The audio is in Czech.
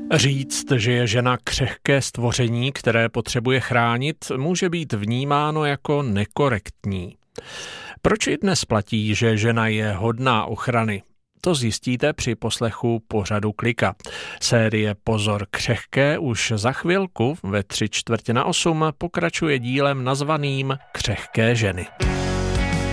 Říct, že je žena křehké stvoření, které potřebuje chránit, může být vnímáno jako nekorektní. Proč i dnes platí, že žena je hodná ochrany? To zjistíte při poslechu pořadu Klika. Série Pozor křehké už za chvilku ve 7:45 pokračuje dílem nazvaným Křehké ženy.